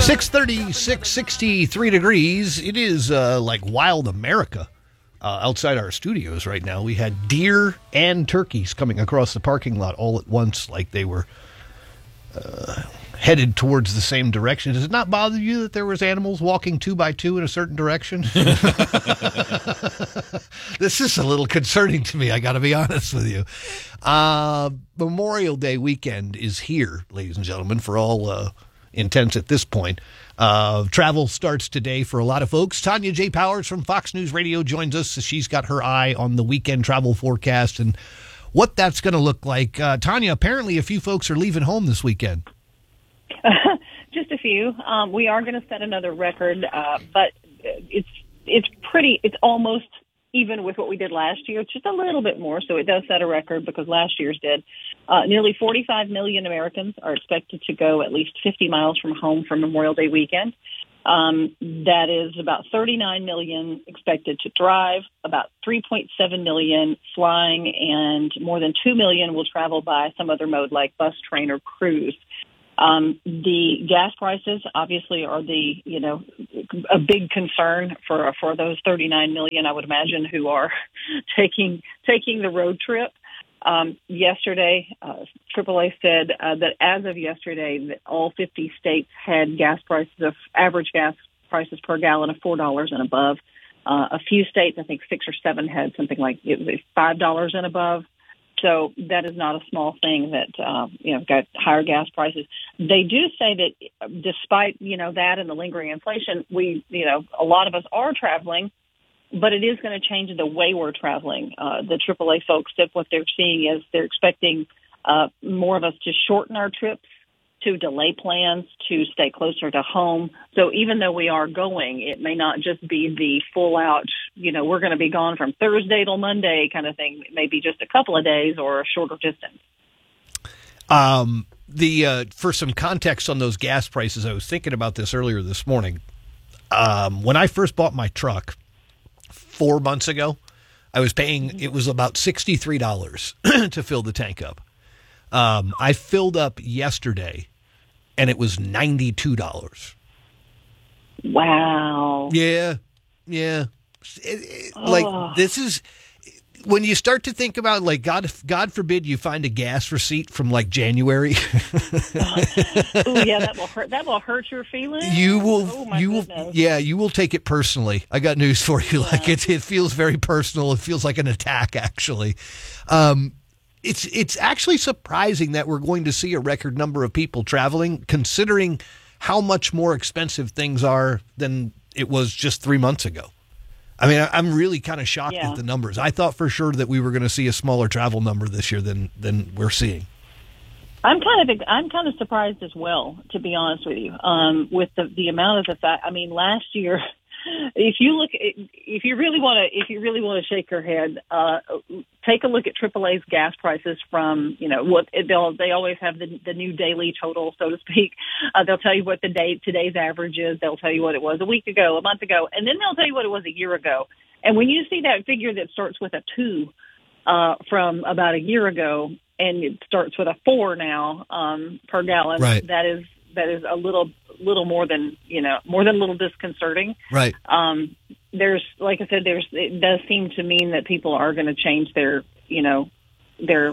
6:36, 63 degrees. It is like wild America outside our studios right now. We had deer and turkeys coming across the parking lot all at once, like they were headed towards the same direction. Does it not bother you that there was animals walking 2 by 2 in a certain direction? This is a little concerning to me, I got to be honest with you. Memorial Day weekend is here, ladies and gentlemen, for all intents at this point. Travel starts today for a lot of folks. Tanya J. Powers from Fox News Radio joins us. She's got her eye on the weekend travel forecast and what that's going to look like. Tanya, apparently a few folks are leaving home this weekend. Just a few. We are going to set another record, but it's almost even with what we did last year. It's just a little bit more, so it does set a record because last year's did. Nearly 45 million Americans are expected to go at least 50 miles from home for Memorial Day weekend. That is about 39 million expected to drive, about 3.7 million flying, and more than 2 million will travel by some other mode like bus, train, or cruise. The gas prices obviously are a big concern for those 39 million, I would imagine, who are taking the road trip. Yesterday, AAA said that as of yesterday, that all 50 states had average gas prices per gallon of $4 and above. A few states, I think 6 or 7, had something like $5 and above. So that is not a small thing that, got higher gas prices. They do say that despite, that and the lingering inflation, a lot of us are traveling, but it is going to change the way we're traveling. The AAA folks said what they're seeing is they're expecting more of us to shorten our trips, to delay plans, to stay closer to home. So even though we are going, it may not just be the full out, we're going to be gone from Thursday till Monday kind of thing. It may be just a couple of days or a shorter distance. For some context on those gas prices, I was thinking about this earlier this morning. When I first bought my truck 4 months ago, I was paying, it was about $63 to fill the tank up. I filled up yesterday, and it was $92. Wow. Yeah. Like, this is, when you start to think about, like, God forbid you find a gas receipt from, like, January. Oh, yeah, that will hurt your feelings. You will take it personally. I got news for you. Yeah. Like, it feels very personal. It feels like an attack, actually. It's actually surprising that we're going to see a record number of people traveling, considering how much more expensive things are than it was just 3 months ago. I mean, I'm really kind of shocked at the numbers. I thought for sure that we were going to see a smaller travel number this year than we're seeing. I'm kind of surprised as well, to be honest with you, with the amount of the fact. I mean, last year, if you really want to shake your head, take a look at AAA's gas prices from, they always have the new daily total, so to speak. They'll tell you what today's average is. They'll tell you what it was a week ago, a month ago, and then they'll tell you what it was a year ago. And when you see that figure that starts with a 2 from about a year ago, and it starts with a 4 now per gallon, right. That is a little more than a little disconcerting. Right. There's, like I said, it does seem to mean that people are going to change their either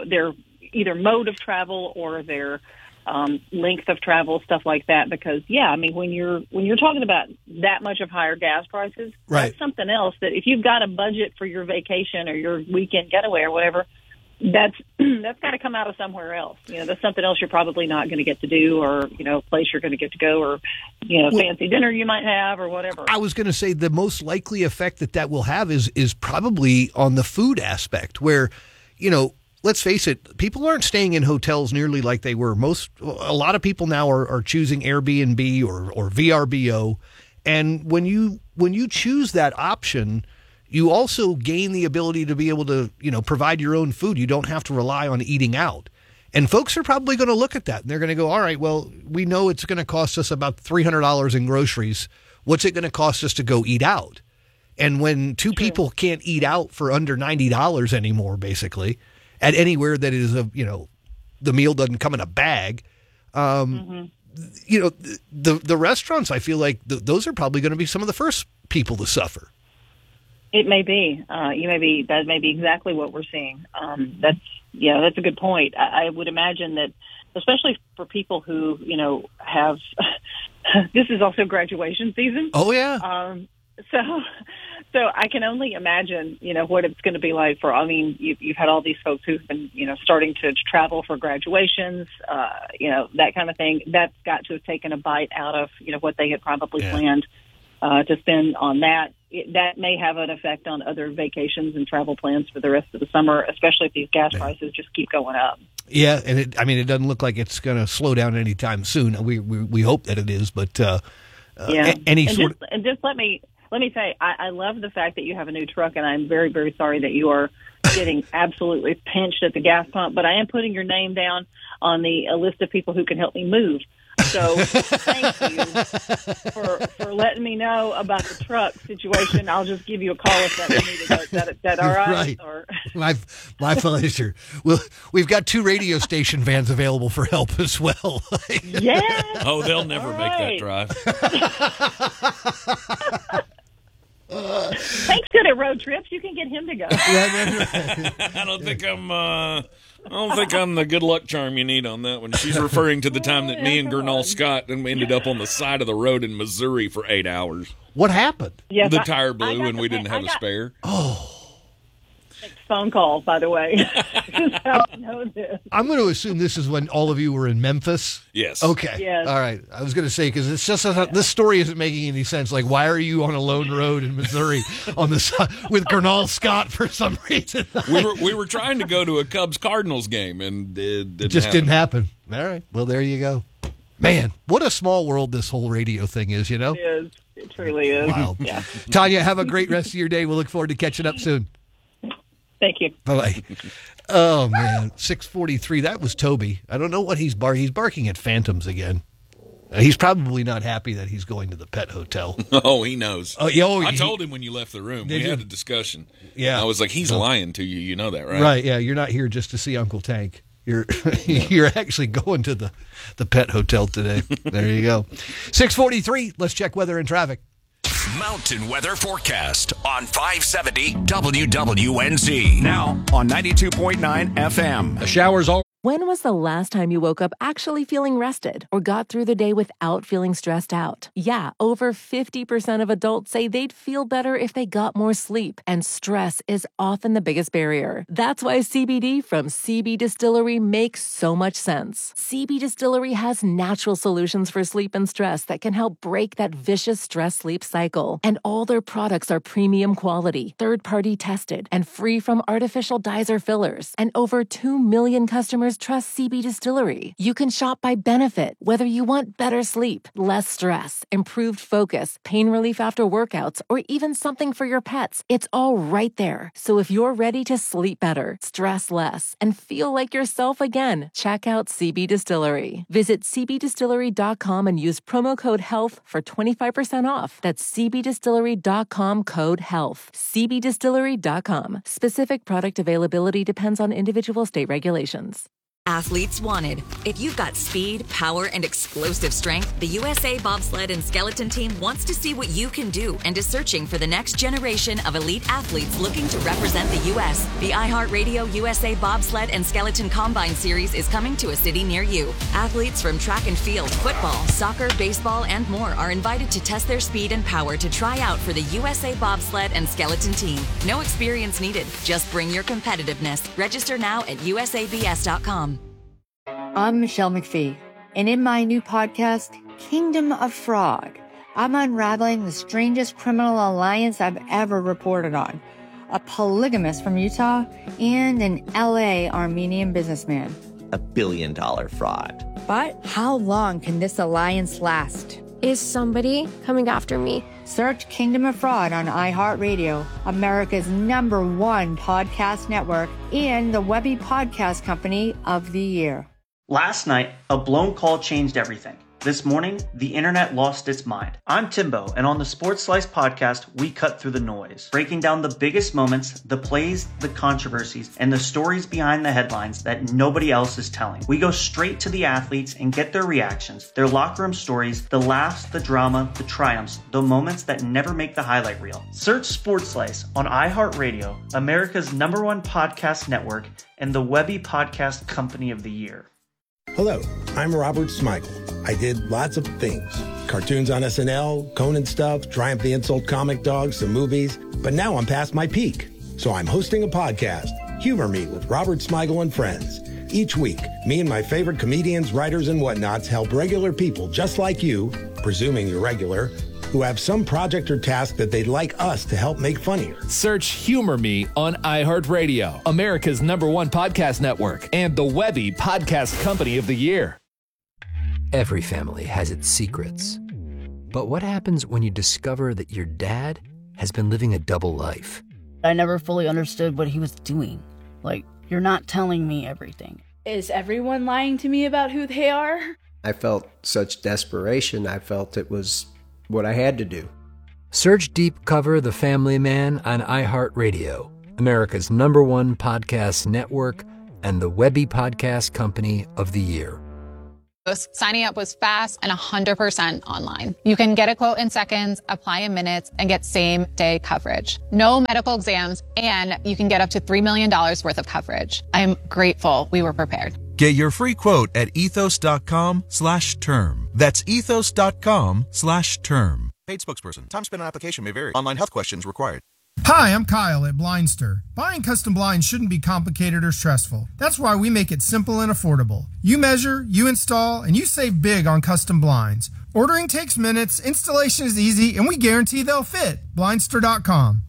mode of travel or their length of travel, stuff like that. Because when you're talking about that much of higher gas prices, right. That's something else that if you've got a budget for your vacation or your weekend getaway or whatever, that's got to come out of somewhere else. That's something else you're probably not going to get to do, or a place you're going to get to go, or fancy dinner you might have, or whatever. I was going to say the most likely effect that will have is probably on the food aspect, where let's face it, people aren't staying in hotels nearly like they were. A lot of people now are choosing Airbnb or VRBO, and when you choose that option, you also gain the ability to be able to, provide your own food. You don't have to rely on eating out. And folks are probably going to look at that, and they're going to go, all right, well, we know it's going to cost us about $300 in groceries. What's it going to cost us to go eat out? And when two people can't eat out for under $90 anymore, basically, at anywhere that is, the meal doesn't come in a bag, the restaurants, I feel like those are probably going to be some of the first people to suffer. It may be. That may be exactly what we're seeing. That's a good point. I would imagine that, especially for people who, have, this is also graduation season. Oh, yeah. So I can only imagine, what it's going to be like you've had all these folks who've been, starting to travel for graduations, that kind of thing. That's got to have taken a bite out of, what they had probably planned to spend on that. That may have an effect on other vacations and travel plans for the rest of the summer, especially if these gas prices just keep going up. Yeah, and it doesn't look like it's going to slow down anytime soon. We hope that it is, but just let me say, I love the fact that you have a new truck, and I'm very, very sorry that you are getting absolutely pinched at the gas pump. But I am putting your name down on a list of people who can help me move. So thank you for letting me know about the truck situation. I'll just give you a call if that needed. Is that all right? Right. Or... My pleasure. We've got 2 radio station vans available for help as well. Yeah. Oh, they'll never make that drive. Hank's good at road trips. You can get him to go. I don't think I'm the good luck charm you need on that one. She's referring to the time that me and Gernal Scott ended up on the side of the road in Missouri for 8 hours. What happened? Yes, the tire blew and we didn't have a spare. Oh. Phone call, by the way. How I know this. I'm going to assume this is when all of you were in Memphis. Yes. Okay. Yes. All right. I was going to say, because it's just this story isn't making any sense. Like, why are you on a lone road in Missouri on the side with Gernal Scott for some reason? we were trying to go to a Cubs-Cardinals game, and it didn't happen. All right. Well, there you go. Man, what a small world this whole radio thing is, It is. It truly is. Wow. Yeah. Tanya, have a great rest of your day. We'll look forward to catching up soon. Thank you. Bye-bye. Oh, man. 6:43. That was Toby. I don't know what he's barking. He's barking at phantoms again. He's probably not happy that he's going to the pet hotel. Oh, he knows. I told him when you left the room. We had a discussion. Yeah. I was like, he's lying to you. You know that, right? Right, yeah. You're not here just to see Uncle Tank. You're actually going to the pet hotel today. There you go. 6:43. Let's check weather and traffic. Mountain weather forecast on 570 WWNZ. Now on 92.9 FM. The showers all. When was the last time you woke up actually feeling rested or got through the day without feeling stressed out? Yeah, over 50% of adults say they'd feel better if they got more sleep, and stress is often the biggest barrier. That's why CBD from CB Distillery makes so much sense. CB Distillery has natural solutions for sleep and stress that can help break that vicious stress-sleep cycle. And all their products are premium quality, third-party tested, and free from artificial dyes or fillers. And over 2 million customers trust CB Distillery. You can shop by benefit, whether you want better sleep, less stress, improved focus, pain relief after workouts, or even something for your pets. It's all right there. So if you're ready to sleep better, stress less, and feel like yourself again, check out CB Distillery. Visit cbdistillery.com and use promo code HEALTH for 25% off. That's cbdistillery.com code HEALTH. cbdistillery.com. Specific product availability depends on individual state regulations. Athletes wanted. If you've got speed, power, and explosive strength, the USA Bobsled and Skeleton Team wants to see what you can do and is searching for the next generation of elite athletes looking to represent the U.S. The iHeartRadio USA Bobsled and Skeleton Combine Series is coming to a city near you. Athletes from track and field, football, soccer, baseball, and more are invited to test their speed and power to try out for the USA Bobsled and Skeleton Team. No experience needed. Just bring your competitiveness. Register now at usabs.com. I'm Michelle McPhee, and in my new podcast, Kingdom of Fraud, I'm unraveling the strangest criminal alliance I've ever reported on. A polygamist from Utah and an LA Armenian businessman. $1 billion fraud. But how long can this alliance last? Is somebody coming after me? Search Kingdom of Fraud on iHeartRadio, America's #1 podcast network, and the Webby Podcast Company of the Year. Last night, a blown call changed everything. This morning, the internet lost its mind. I'm Timbo, and on the Sports Slice podcast, we cut through the noise, breaking down the biggest moments, the plays, the controversies, and the stories behind the headlines that nobody else is telling. We go straight to the athletes and get their reactions, their locker room stories, the laughs, the drama, the triumphs, the moments that never make the highlight reel. Search Sports Slice on iHeartRadio, America's #1 podcast network, and the Webby Podcast Company of the Year. Hello, I'm Robert Smigel. I did lots of things. Cartoons on SNL, Conan stuff, Triumph the Insult Comic Dog, some movies. But now I'm past my peak. So I'm hosting a podcast, Humor Me with Robert Smigel and Friends. Each week, me and my favorite comedians, writers, and whatnots help regular people just like you, presuming you're regular, who have some project or task that they'd like us to help make funnier. Search Humor Me on iHeartRadio, America's #1 podcast network, and the Webby Podcast Company of the Year. Every family has its secrets. But what happens when you discover that your dad has been living a double life? I never fully understood what he was doing. Like, you're not telling me everything. Is everyone lying to me about who they are? I felt such desperation. I felt it was what I had to do. Search Deep Cover The Family Man on iHeartRadio, America's #1 podcast network, and the Webby Podcast Company of the Year. Signing up was fast and 100% online. You can get a quote in seconds, apply in minutes, and get same-day coverage. No medical exams, and you can get up to $3 million worth of coverage. I'm grateful we were prepared. Get your free quote at ethos.com/term. That's ethos.com/term. Paid spokesperson. Time spent on application may vary. Online health questions required. Hi, I'm Kyle at Blindster. Buying custom blinds shouldn't be complicated or stressful. That's why we make it simple and affordable. You measure, you install, and you save big on custom blinds. Ordering takes minutes, installation is easy, and we guarantee they'll fit. Blindster.com.